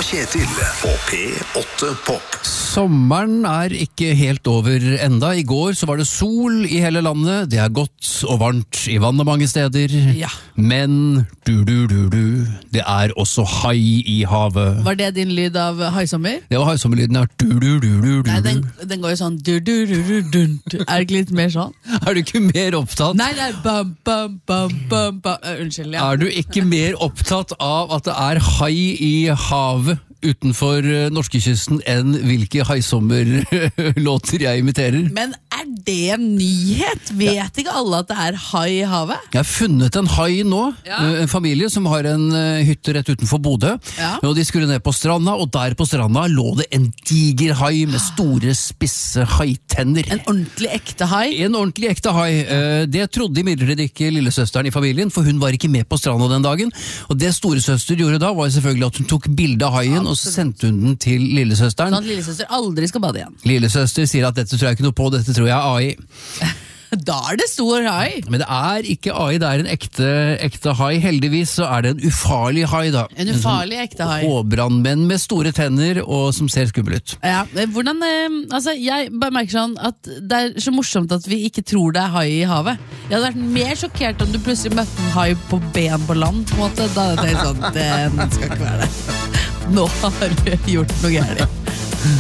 og Kjetil på P8 Pop. Sommeren ikke helt over enda. I går så var det sol i hele landet. Det godt og varmt i vannet mange steder. Ja. Men det også hai i havet. Var det din lyd av haisommer? Det var haisommerlyden, ja. Nei, den går jo sånn du-du-du-du-dunt. Det ikke litt mer sånn? Du ikke mer opptatt? Nei, det bam, bam, bam, bam, bam. Unnskyld, ja. Du ikke mer opptatt av at det hai i havet utenfor norskekysten enn hvilke haisommerlåter jeg imiterer? Men det en nyhet? Vet ikke alle at det hai i havet? Jeg har funnet en hai nå, en familie som har en hytte rett utenfor Bodø, og de skulle ned på stranda, og der på stranda lå det en diger hai med store spisse haitenner. En ordentlig ekte hai? En ordentlig ekte hai. Det trodde imidlertid ikke lillesøsteren i familien, for hun var ikke med på stranda den dagen, og det storesøster gjorde da var selvfølgelig at hun tok bilde av haien, og så sendte hun den til lillesøsteren. Sånn at lillesøster aldri skal bade igjen. Lillesøster sier at dette tror jeg ikke noe på, dette tror jeg AI. Da det stor hai. Men det ikke AI, det en ekte hai. Heldigvis så det en ufarlig hai da. En ufarlig ekte hai. Håbrannmenn med store tenner og som ser skummel ut. Ja, hvordan, altså jeg bare merker sånn at det så morsomt at vi ikke tror det hai i havet. Jeg hadde vært mer sjokkert om du plutselig møtte en hai på ben på land, på en måte. Da hadde jeg sånn, den skal ikke være det. Nå har du gjort noe gærent.